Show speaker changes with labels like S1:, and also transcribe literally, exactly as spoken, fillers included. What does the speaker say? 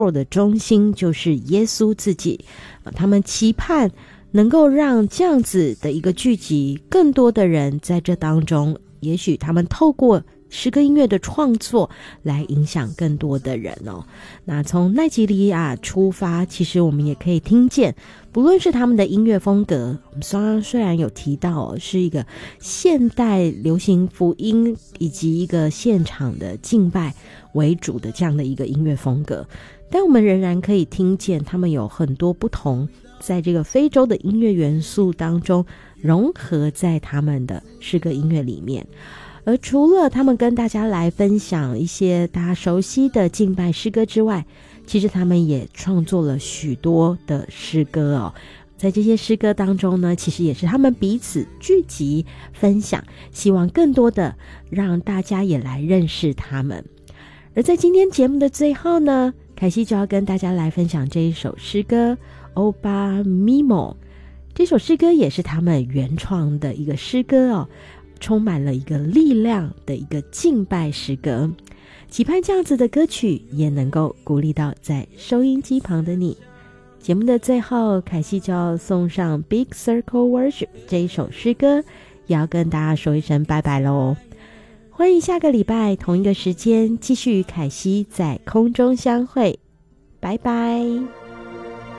S1: 的中心就是耶稣自己，他们期盼能够让这样子的一个聚集更多的人在这当中，也许他们透过诗歌音乐的创作来影响更多的人哦。那从奈及利亚出发，其实我们也可以听见，不论是他们的音乐风格，我们刚刚虽然有提到哦，是一个现代流行福音以及一个现场的敬拜为主的这样的一个音乐风格，但我们仍然可以听见他们有很多不同在这个非洲的音乐元素当中融合在他们的诗歌音乐里面。而除了他们跟大家来分享一些大家熟悉的敬拜诗歌之外，其实他们也创作了许多的诗歌哦。在这些诗歌当中呢，其实也是他们彼此聚集分享，希望更多的让大家也来认识他们。而在今天节目的最后呢，凯西就要跟大家来分享这一首诗歌欧巴咪莫。这首诗歌也是他们原创的一个诗歌哦，充满了一个力量的一个敬拜诗歌，期盼这样子的歌曲也能够鼓励到在收音机旁的你。节目的最后，凯西就要送上 Big Circle Worship 这一首诗歌，也要跟大家说一声拜拜咯。欢迎下个礼拜同一个时间继续与凯西在空中相会，拜拜。